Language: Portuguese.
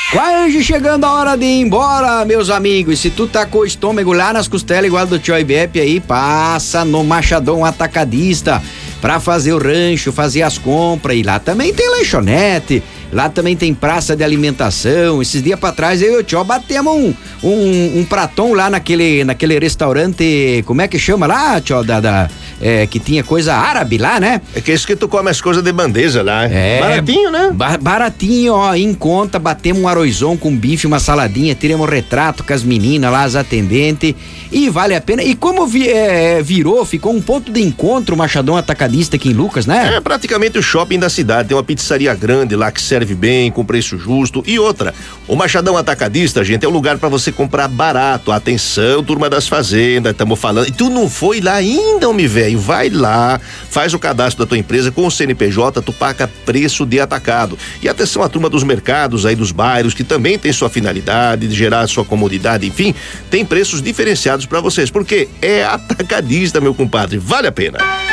Quase chegando a hora de ir embora, meus amigos. E se tu tá com o estômago lá nas costelas igual do tio Ibepe aí, passa no Machadão Atacadista pra fazer o rancho, fazer as compras. E lá também tem lanchonete, lá também tem praça de alimentação. Esses dias pra trás eu e o tio batemos um pratão lá naquele restaurante, como é que chama lá, tio, que tinha coisa árabe lá, né? É que é isso que tu come as coisas de bandeja lá. Baratinho, né? Baratinho, ó, em conta, batemos um arrozão com bife, uma saladinha, tiramos retrato com as meninas lá, as atendentes, e vale a pena. E como ficou um ponto de encontro o Machadão Atacadista aqui em Lucas, né? É praticamente o shopping da cidade, tem uma pizzaria grande lá que serve bem, com preço justo. E outra, o Machadão Atacadista, gente, é um lugar pra você comprar barato. Atenção, turma das fazendas, estamos falando. E tu não foi lá ainda, homem velho? Vai lá, faz o cadastro da tua empresa com o CNPJ, tu paga preço de atacado. E atenção à turma dos mercados aí dos bairros, que também tem sua finalidade de gerar sua comodidade, enfim, tem preços diferenciados pra vocês, porque é atacadista, meu compadre, vale a pena.